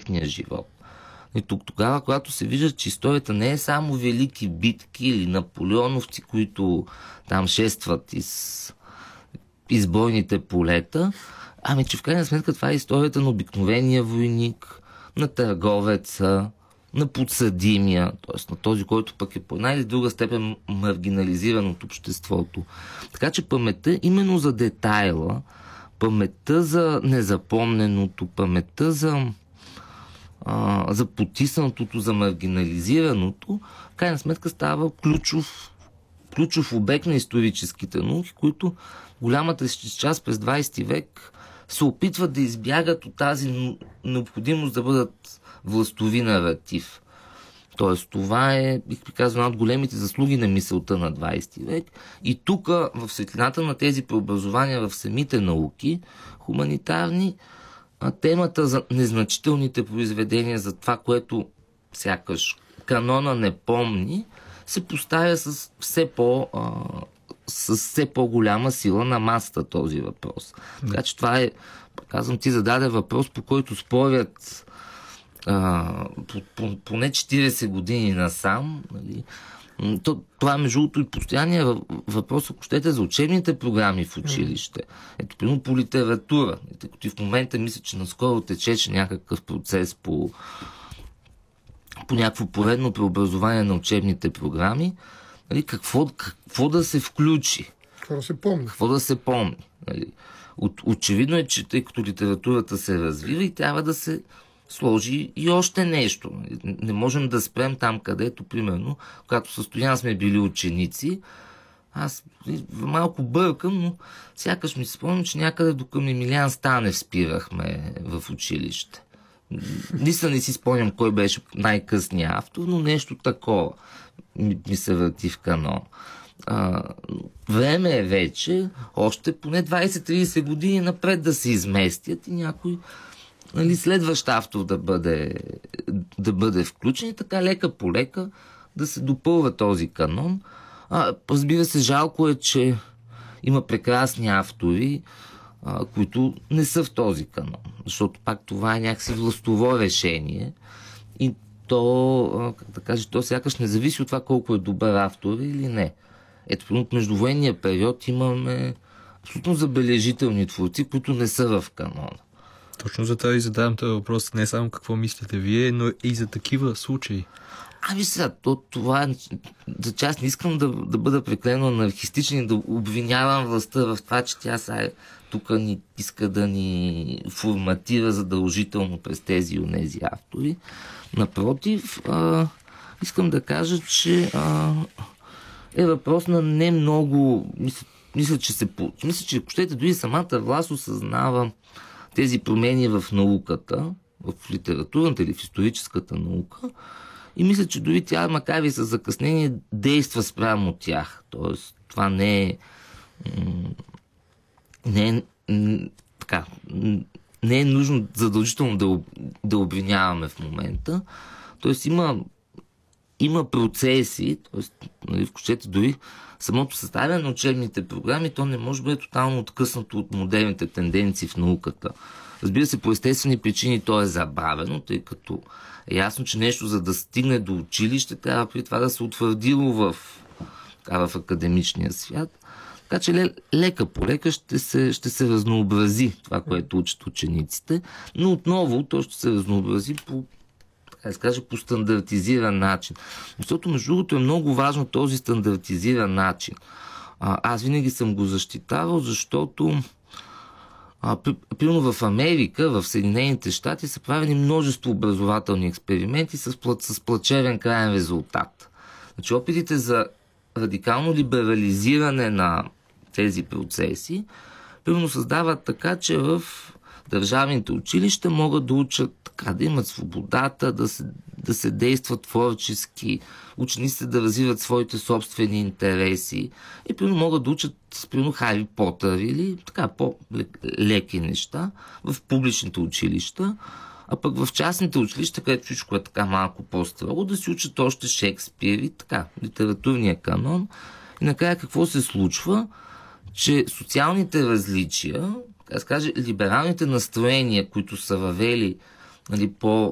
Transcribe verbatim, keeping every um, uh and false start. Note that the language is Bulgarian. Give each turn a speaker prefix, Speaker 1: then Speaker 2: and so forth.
Speaker 1: техния живот. И тук тогава, когато се вижда, че историята не е само велики битки или наполеоновци, които там шестват из, из бойните полета, ами че в крайна сметка това е историята на обикновения войник, на търговеца, на подсъдимия, т.е. на този, който пък е по една или друга степен маргинализиран от обществото. Така че паметта именно за детайла, паметта за незапомненото, паметта за, а, за потиснатото, за маргинализираното, в крайна сметка става ключов, ключов обект на историческите науки, които голямата част през двайсети век се опитват да избягат от тази необходимост да бъдат властови наратив. Тоест, това е, бих казал, една от големите заслуги на мисълта на двайсети век. И тук, в светлината на тези преобразования в самите науки, хуманитарни, темата за незначителните произведения, за това, което сякаш канона не помни, се поставя с все по... А, с все по-голяма сила на масата този въпрос. Така че това е, казвам, ти зададе въпрос, по който спорят а, по, по, поне четирийсет години насам. Нали. То, това е между другото и постоянния въпрос, ако щете, за учебните програми в училище. Ето, примерно по литература. Тъй като и в момента мисля, че наскоро течеше някакъв процес по, по някакво поредно преобразование на учебните програми. Нали, какво, какво да се включи?
Speaker 2: Какво да се помни?
Speaker 1: Какво да се помни? Нали. От, очевидно е, че тъй като литературата се развива и трябва да се сложи и още нещо. Не можем да спрем там, където, примерно, когато със Стоян сме били ученици, аз малко бъркам, но сякаш ми се спомням, че някъде до към Емилиан Станев спирахме в училище. Ниса не си спомням кой беше най-късният автор, но нещо такова ми, ми се върти в канон. А, време е вече още поне двайсет-трийсет години напред да се изместят и някой, нали, следващ автор да бъде, да бъде включен и така лека по лека да се допълва този канон. А, разбира се, жалко е, че има прекрасни автори, а, които не са в този канон, защото пак това е някакси властово решение и то, как да кажа, то сякаш не зависи от това колко е добър автор или не. Ето, в междувоенния период имаме абсолютно забележителни творци, които не са в канона.
Speaker 3: Точно за това и задавам този въпрос. Не само какво мислите вие, но и за такива случаи.
Speaker 1: Ами сега, то, това е... За част не искам да, да бъда преклено анархистичен и да обвинявам властта в това, че тя сега тук ни иска да ни форматира задължително през тези и онези автори. Напротив, а, искам да кажа, че а, е въпрос на не много... Мисля, мисля, че се... Мисля, че ако щете, дори самата власт осъзнава тези промени в науката, в литературната или в историческата наука, и мисля, че дори тя, макар и с закъснение, действа спрямо тях. Тоест, това не е... Не е така... Не е нужно задължително да, да обвиняваме в момента. Тоест, има, има процеси, тоест, нали, включете дори самото съставяне на учебните програми, то не може да бъде тотално откъснато от модерните тенденции в науката. Разбира се, по естествени причини то е забавено, тъй като е ясно, че нещо, за да стигне до училище, трябва при това да се утвърдило в, така, в академичния свят. Така че лека по лека ще се, ще се разнообрази това, което учат учениците, но отново то ще се разнообрази по, така да се каже, по стандартизиран начин. Защото, между другото, е много важно този стандартизиран начин. А, аз винаги съм го защитавал, защото а, примерно в Америка, в Съединените щати са правени множество образователни експерименти с, с плачевен краен резултат. Значи опитите за радикално либерализиране на тези процеси, примерно създават така, че в държавните училища могат да учат така, да имат свободата, да се, да се действат творчески, учениците да развиват своите собствени интереси и примерно могат да учат примерно Хари Потър или така по-леки неща в публичните училища, а пък в частните училища, където всичко е така малко по-строго, да си учат още Шекспир и така, литературния канон. И накрая какво се случва? Че социалните различия, така да се каже, либералните настроения, които са въвели, нали, по